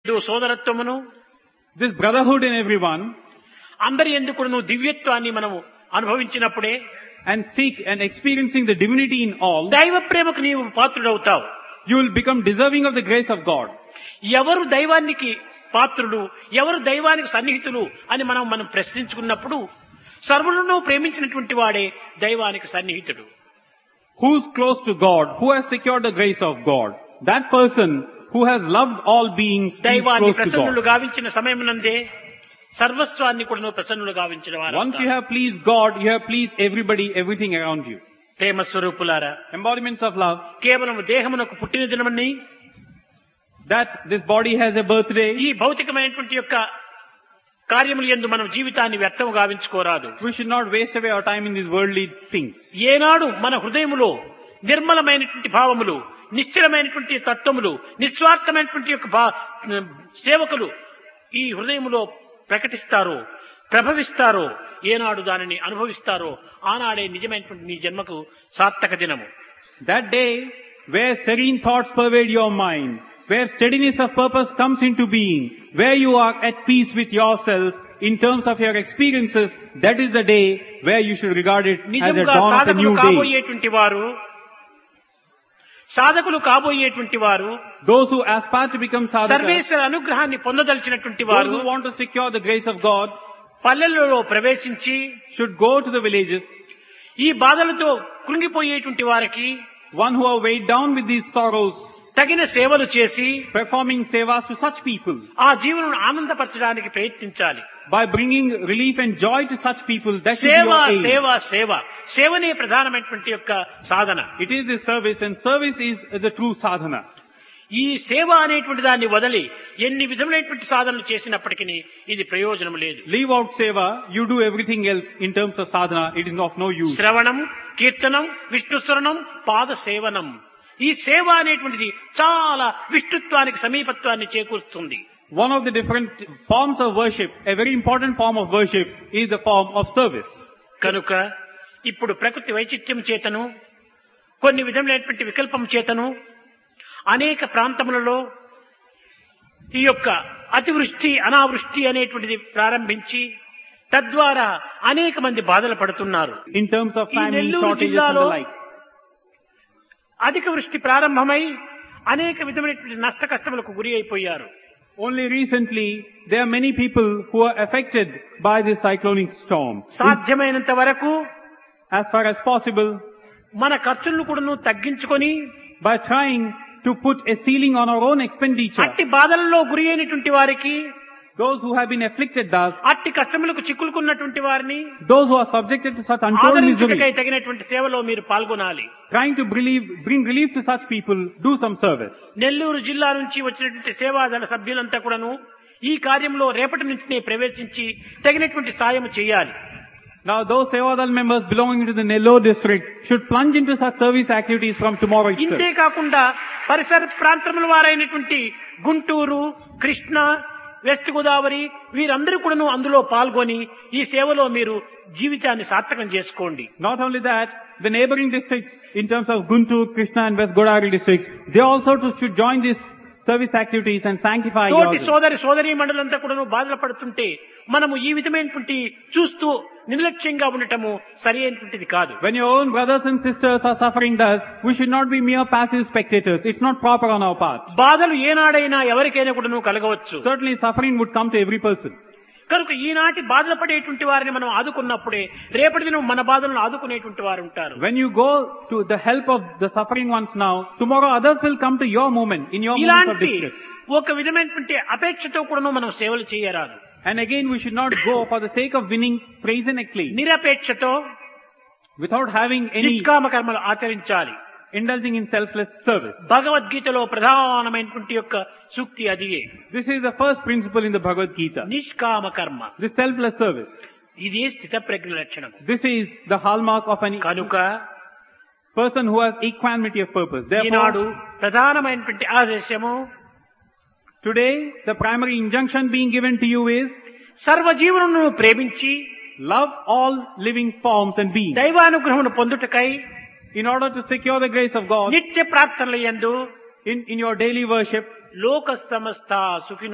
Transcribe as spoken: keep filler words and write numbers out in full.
సోదరత్వమును, this brotherhood in everyone, అందరి యందు కూడాను దివ్యత్వాన్ని మనము అనుభవించినప్పుడే and seek and experiencing the divinity in all, దైవ ప్రేమకు నీవు పాత్రుడవుతావు. you will become deserving of the grace of God. ఎవరు దైవానికి పాత్రుడు, ఎవరు దైవానికి సన్నిహితులు అని మనం మనం ప్రశ్నించుకున్నప్పుడు సర్వులను ప్రేమించినటువంటి వాడే దైవానికి సన్నిహితుడు. Who's close to God, who has secured the grace of God, that person who has loved all beings is దైవాన్ని close to ప్రసన్నులు God. గావించిన సమయమునందే సర్వస్వాన్ని కూడా ప్రసన్నులు గావించిన వారు. Once you have pleased God, you have pleased everybody, everything around you. ప్రేమ స్వరూపులారా, Embodiments of love, కేవలం దేహమునకు పుట్టిన దినమని that this body has a birthday. ఈ భౌతికమైనటువంటి యొక్క కార్యములు యందు మనం జీవితాన్ని వ్యర్థము గావించుకోరాదు. We should not waste away our time in these worldly things. ఏనాడు మన హృదయములో నిర్మలమైనటువంటి భావములు, నిశ్చలమైనటువంటి తత్వములు, నిస్వార్థమైనటువంటి యొక్క భా- సేవకులు ఈ హృదయములో ప్రకటిస్తారో, ప్రభవిస్తారో, ఏనాడు దానిని అనుభవిస్తారో ఆనాడే నిజమైనటువంటి నీ జన్మకు సార్థక దినము. That day, where serene thoughts pervade your mind, where steadiness of purpose comes into being, where you are at peace with yourself in terms of your experiences, that is the day where you should regard it as the నిజంగా dawn of a సాధకులు new day. కాబోయేటువంటి వారు సాధకులు కాబోయేటువంటి వారు Those who aspire to become sadhakas, సర్వేశ్వర అనుగ్రహాన్ని పొందదలిచినటువంటి those వారు who want to secure the grace of God, పల్లెలలో ప్రవేశించి should go to the villages. ఈ బాధలతో కృంగిపోయేటువంటి వారికి One who are weighed down with these sorrows, తగిన సేవలు చేసి performing sevas to such people, ఆ జీవనం ఆనందపరచడానికి ప్రయత్నించాలి. by bringing relief and joy to such people, that is సేవ your aim. సేవ సేవ సేవనే ప్రధానమైనటువంటి యొక్క సాధన. It is the service, and service is the true sadhana. ఈ సేవ అనేటువంటి దాన్ని వదిలి ఎన్ని విధములైనటువంటి సాధనలు చేసినప్పటికీ ఇది ప్రయోజనం లేదు. Leave out seva, you do everything else in terms of sadhana, it is of no use. శ్రవణం, కీర్తనం, విష్ణుస్మరణం, పాద సేవనం, ఈ సేవ అనేటువంటిది చాలా విష్ణుత్వానికి సమీపత్వాన్ని చేకూరుస్తుంది. One of the different forms of worship, a very important form of worship, is the form of service. కనుక ఇప్పుడు ప్రకృతి వైచిత్యం చేతను కొన్ని విధములైనటువంటి వికల్పం చేతను అనేక ప్రాంతములలో ఈ యొక్క అతివృష్టి అనావృష్టి అనేటువంటిది ప్రారంభించి తద్వారా అనేక మంది బాధలు పడుతున్నారు. In terms of ఈ famine, నెల్లూరు shortages and జిల్లాలో the like. అధిక వృష్టి ప్రారంభమై అనేక విధమైనటువంటి నష్ట కష్టములకు గురి అయిపోయారు. Only recently, there are many people who are affected by this cyclonic storm. సాధ్యమైనంత వరకు As far as possible, మన ఖర్చులను కూడా తగ్గించుకొని by trying to put a ceiling on our own expenditure, అట్టి బాధలలో గురి అయినటువంటి వారికి, those who have been afflicted thus, అట్టి కష్టములకు చిక్కులుకున్నటువంటి వారిని those who are subjected to such untold ఆదరించుటకై misery, తగినటువంటి సేవలో మీరు పాల్గొనాలి. trying to relieve, bring relief to such people, do some service. Nellore జిల్లా నుంచి వచ్చినటువంటి సేవాదళ సభ్యులంతా కూడాను ఈ కార్యంలో రేపటి నుంచి ప్రవేశించి తగినటువంటి సాయం చేయాలి. Now those Sevadal members belonging to the Nellore district should plunge into such service activities from tomorrow itself. ఇంతే కాకుండా పరిసర ప్రాంతముల వారైనటువంటి గుంటూరు, కృష్ణ, వెస్ట్ గోదావరి వీరందరూ కూడాను అందులో పాల్గొని ఈ సేవలో మీరు జీవితాన్ని సార్థకం చేసుకోండి. Not only that, the neighboring districts in terms of Guntur, Krishna and West Godavari districts, they also to, should join these service activities and sanctify తోటి yourselves. సోదరి సోదరీ మండలంతా కూడాను బాధలు పడుతుంటే మనము ఈ విధమైనటువంటి చూస్తూ నిర్లక్ష్యంగా ఉండటము సరి అయినటువంటిది కాదు. When your own brothers and sisters are suffering thus, we should not be mere passive spectators. It's not proper on our part. బాధలు ఏనాడైనా ఎవరికైనా కూడాను కలగవచ్చు. Certainly suffering would come to every person. కనుక ఈనాటి బాధలు పడేటువంటి వారిని మనం ఆదుకున్నప్పుడే రేపటి దినం మన బాధలను ఆదుకునేటువంటి వారు ఉంటారు. When you go to the help of the suffering ones now, tomorrow others will come to your moment, in your moments of ఇలాంటి distress. ఒక విధమైనటువంటి అపేక్షతో కూడాను మనం సేవలు చేయరాదు. And again, we should not go for the sake of winning praise and acclaim, నిరపేక్షతో without having any నిష్కామ కర్మలు ఆచరించాలి. indulging in selfless service. భగవద్గీతలో ప్రధానమైనటువంటి యొక్క సూక్తి అదియే. This is the first principle in the Bhagavad Gita. నిష్కామ కర్మ, This selfless service. ఇది స్థితప్రజ్ఞ లక్షణం. This is the hallmark of an కనుక person who has equanimity of purpose. Eenadu Therefore, ప్రధానమైనటువంటి ఆదేశము today, the primary injunction being given to you is, సర్వజీవులను ప్రేమించి love all living forms and beings. దైవానుగ్రహమును పొందుటకై In order to secure the grace of God, నిత్య ప్రార్థనల యందు in, in your daily worship, లోక సమస్త సుఖినో